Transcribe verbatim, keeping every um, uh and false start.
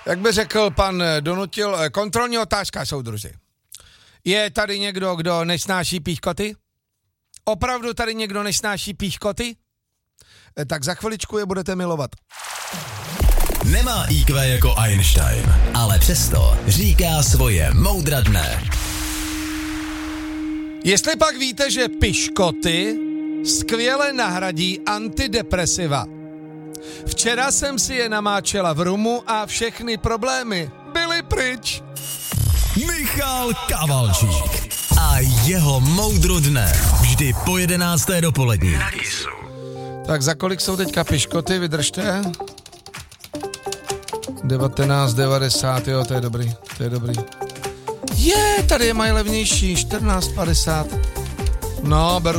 Jak by řekl pan Donutil, kontrolní otázka, soudruzi. Je tady někdo, kdo nesnáší píchkoty? Opravdu tady někdo nesnáší píchkoty? Tak za chviličku je budete milovat. Nemá í kvé jako Einstein, ale přesto říká svoje moudra dne. Jestli pak víte, že piškoty skvěle nahradí antidepresiva. Včera jsem si je namáčela v rumu a všechny problémy byly pryč. Michal Kavalčík a jeho moudro dne. Vždy po jedenácté dopolední. Tak za kolik jsou teďka piškoty, vydržte. devatenáct devadesát, jo, to je dobrý, to je dobrý. Je, tady je mají levnější, čtrnáct padesát. No, beru